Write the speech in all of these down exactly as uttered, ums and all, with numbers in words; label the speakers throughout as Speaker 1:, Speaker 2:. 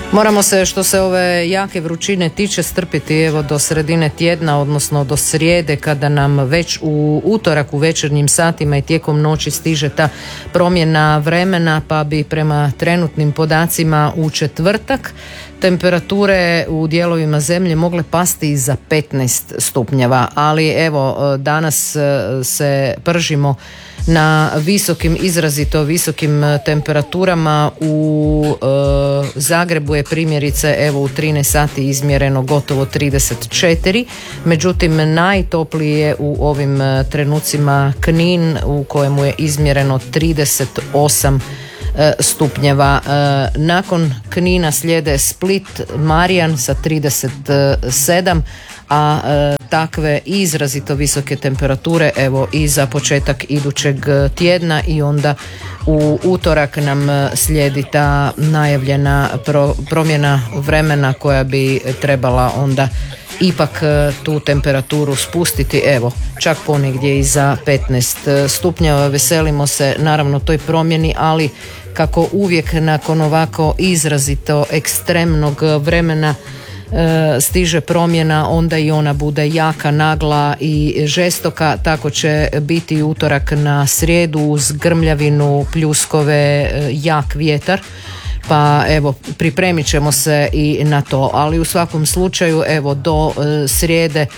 Speaker 1: Moramo se, što se ove jake vrućine tiče, strpiti evo do sredine tjedna, odnosno do srijede, kada nam već u utorak u večernjim satima i tijekom noći stiže ta promjena vremena, pa bi prema trenutnim podacima u četvrtak temperature u dijelovima zemlje mogle pasti i za petnaest stupnjeva, ali evo danas se pržimo na visokim, izrazito visokim temperaturama. U e, Zagrebu je primjerice evo u trinaest sati izmjereno gotovo trideset četiri, međutim najtoplije u ovim trenucima Knin, u kojemu je izmjereno trideset osam stupnjeva. Nakon Knina slijede Split, Marijan sa trideset sedam, a e, takve izrazito visoke temperature evo i za početak idućeg tjedna, i onda u utorak nam slijedi ta najavljena pro, promjena vremena koja bi trebala onda ipak tu temperaturu spustiti, evo čak ponegdje i za petnaest stupnjeva. Veselimo se naravno toj promjeni, ali kako uvijek nakon ovako izrazito ekstremnog vremena e, stiže promjena, onda i ona bude jaka, nagla i žestoka. Tako će biti utorak na srijedu uz grmljavinu, pljuskove, jak vjetar. Pa evo, pripremit ćemo se i na to, ali u svakom slučaju evo do e, srijede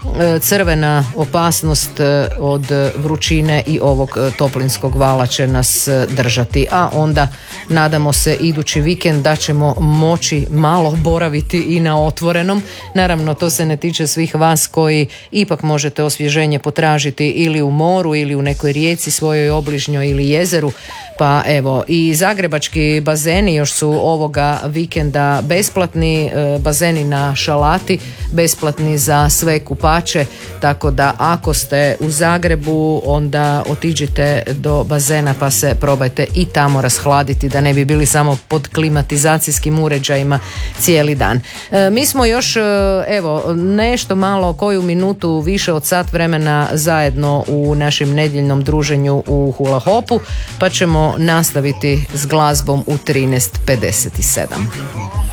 Speaker 1: crvena opasnost od vrućine i ovog toplinskog vala će nas držati, a onda nadamo se idući vikend da ćemo moći malo boraviti i na otvorenom. Naravno, to se ne tiče svih vas koji ipak možete osvježenje potražiti ili u moru ili u nekoj rijeci svojoj obližnjoj ili jezeru. Pa evo, i zagrebački bazeni još su ovoga vikenda besplatni, bazeni na Šalati besplatni za sve kupače, tako da ako ste u Zagrebu onda otiđite do bazena pa se probajte i tamo rashladiti, da ne bi bili samo pod klimatizacijskim uređajima cijeli dan. E, mi smo još evo nešto malo, koju minutu više od sat vremena zajedno u našem nedjeljnom druženju u Hula Hopu, pa ćemo nastaviti s glazbom u trinaest pedeset sedam.